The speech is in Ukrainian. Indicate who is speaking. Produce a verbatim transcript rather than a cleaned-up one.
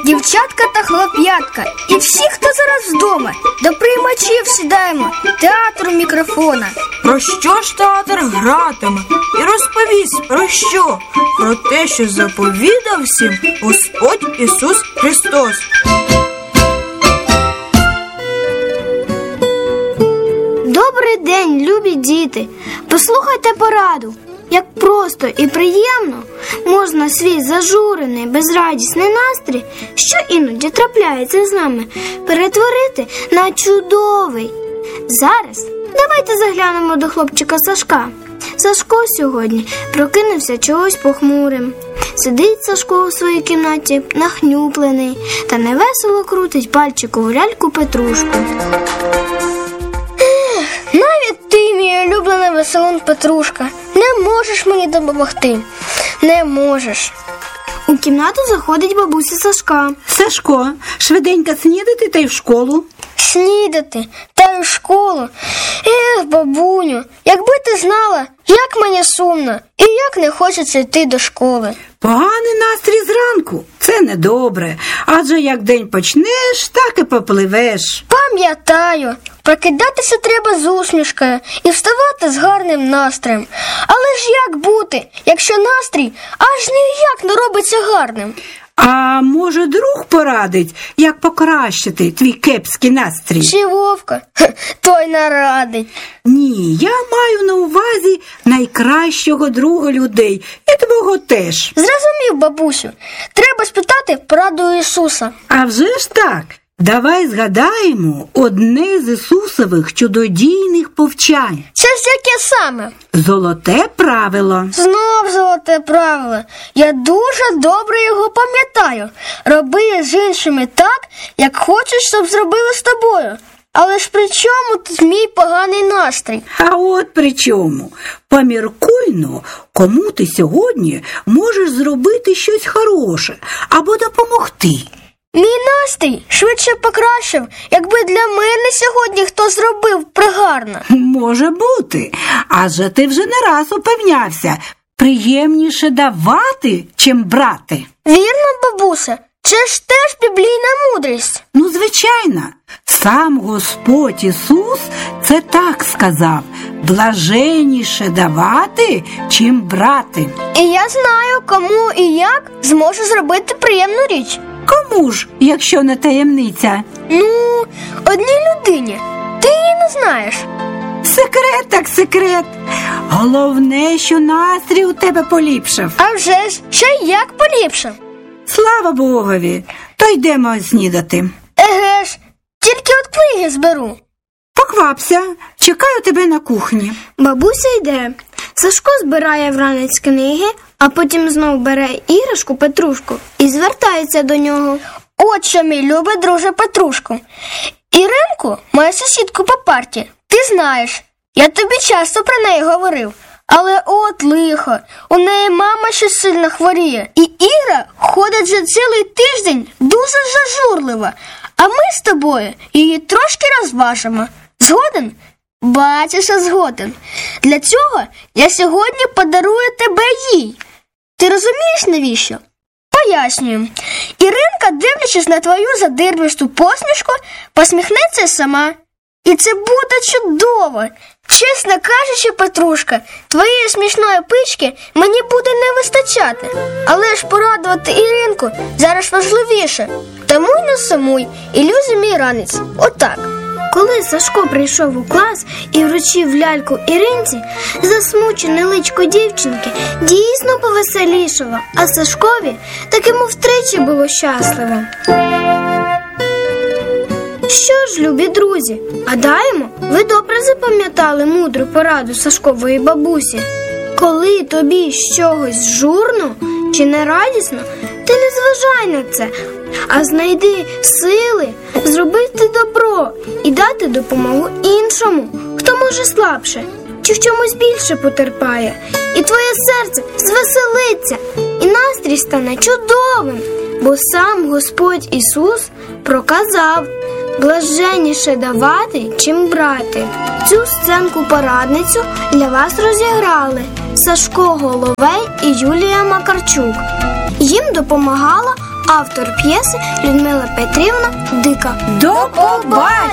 Speaker 1: дівчатка та хлоп'ятка і всі, хто зараз вдома, до приймачів сідаємо, театру мікрофона.
Speaker 2: Про що ж театр гратиме? І розповість про що? Про те, що заповідав всім Господь Ісус Христос.
Speaker 1: Добрий день, любі діти! Послухайте пораду. Як просто і приємно можна свій зажурений, безрадісний настрій, що іноді трапляється з нами, перетворити на чудовий. Зараз давайте заглянемо до хлопчика Сашка. Сашко сьогодні прокинувся чогось похмурим. Сидить Сашко у своїй кімнаті, нахнюплений, та невесело крутить пальчикову ляльку Петрушку.
Speaker 3: Навіть ти, мій улюблений веселун Петрушка, не можеш мені допомогти. Не можеш.
Speaker 1: У кімнату заходить бабуся Сашка.
Speaker 4: Сашко, швиденько снідати та й в школу.
Speaker 3: Снідати та й в школу. Ех, бабуню, якби ти знала, як мені сумно і як не хочеться йти до школи.
Speaker 4: Поганий настрій зранку – це недобре, адже як день почнеш, так і попливеш.
Speaker 3: Пам'ятаю, прокидатися треба з усмішкою і вставати з гарним настроєм. Але ж як бути, якщо настрій аж ніяк не робиться гарним?
Speaker 4: А може друг порадить, як покращити твій кепський настрій?
Speaker 3: Чи Вовка? Той нарадить.
Speaker 4: Ні, я маю на увазі найкращого друга людей і твого теж.
Speaker 3: Зрозумів, бабусю. Треба спитати пораду Ісуса.
Speaker 4: А вже ж так. Давай згадаємо одне з Ісусових чудодійних повчань.
Speaker 3: Це ж яке саме?
Speaker 4: Золоте правило.
Speaker 3: Знов золоте правило. Я дуже добре його пам'ятаю. Роби з іншими так, як хочеш, щоб зробили з тобою. Але ж при чому тут мій поганий настрій?
Speaker 4: А от при чому? Поміркуйно, кому ти сьогодні можеш зробити щось хороше або допомогти.
Speaker 3: Мій настрій швидше покращив, якби для мене сьогодні хто зробив пригарно.
Speaker 4: Може бути, адже ти вже не раз упевнявся, приємніше давати, чим брати.
Speaker 3: Вірно, бабуся? Це ж теж біблійна мудрість.
Speaker 4: Ну, звичайно, сам Господь Ісус це так сказав: блаженніше давати, чим брати.
Speaker 3: І я знаю, кому і як зможу зробити приємну річ.
Speaker 4: Кому ж, якщо не таємниця?
Speaker 3: Ну, одній людині. Ти її не знаєш.
Speaker 4: Секрет так секрет. Головне, що настрій у тебе поліпшав.
Speaker 3: А вже ж, ще як поліпшив.
Speaker 4: Слава Богові, то йдемо снідати.
Speaker 3: Еге ж, тільки от книги зберу.
Speaker 4: Поквапся, чекаю тебе на кухні.
Speaker 1: Бабуся йде. Сашко збирає вранець книги, а потім знов бере іграшку Петрушку і звертається до нього.
Speaker 3: От що, мій любий друже Петрушку. Іринку, мою сусідку по парті, ти знаєш. Я тобі часто про неї говорив. Але от лихо, у неї мама ще сильно хворіє. І Іра ходить вже цілий тиждень дуже зажурлива. А ми з тобою її трошки розважимо. Згоден? Бачиш, а згоден. Для цього я сьогодні подарую тебе їй. Ти розумієш, навіщо? Пояснюю. Іринка, дивлячись на твою задирбісту посмішку, посміхнеться сама. І це буде чудово. Чесно кажучи, Петрушка, твоєї смішної пички мені буде не вистачати. Але ж порадувати Іринку зараз важливіше. Тому й не сумуй, ілюзій мій ранець. Отак.
Speaker 1: Коли Сашко прийшов у клас і вручив ляльку Іринці, засмучене личко дівчинки дійсно повеселішало, а Сашкові так йому втричі було щасливо. Що ж, любі друзі, гадаємо, ви добре запам'ятали мудру пораду Сашкової бабусі. Коли тобі з чогось журно чи нерадісно, ти не зважай на це, а знайди сили зробити добро і дати допомогу іншому, хто може слабше чи в чомусь більше потерпає. І твоє серце звеселиться, і настрій стане чудовим, бо сам Господь Ісус проказав: блаженніше давати, чим брати. Цю сценку-порадницю для вас розіграли Сашко Головей і Юлія Макарчук. Їм допомагала Автор п'єси Людмила Петрівна Дика.
Speaker 4: До побачення!